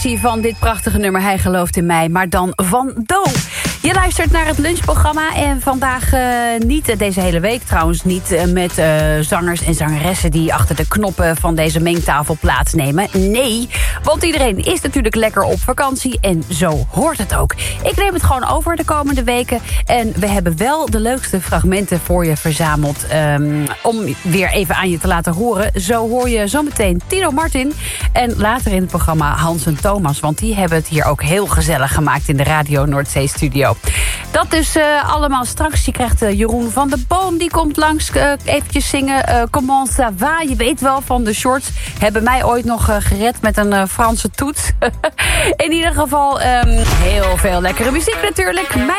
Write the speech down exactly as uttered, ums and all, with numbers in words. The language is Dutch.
Van dit prachtige nummer Hij gelooft in mij, maar dan van Do. Je luistert naar het lunchprogramma en vandaag uh, niet, uh, deze hele week trouwens niet... Uh, met uh, zangers en zangeressen die achter de knoppen van deze mengtafel plaatsnemen. Nee, want iedereen is natuurlijk lekker op vakantie en zo hoort het ook. Ik neem het gewoon over de komende weken en we hebben wel de leukste fragmenten voor je verzameld... Um, om weer even aan je te laten horen. Zo hoor je zometeen Tino Martin en later in het programma Hans en Thomas... want die hebben het hier ook heel gezellig gemaakt in de Radio Noordzee-studio. Dat dus uh, allemaal straks. Je krijgt uh, Jeroen van der Boom, die komt langs uh, eventjes zingen. Uh, Comment ça va? Je weet wel van de shorts. Hebben mij ooit nog uh, gered met een uh, Franse toets. In ieder geval um, heel veel lekkere muziek natuurlijk. Mijn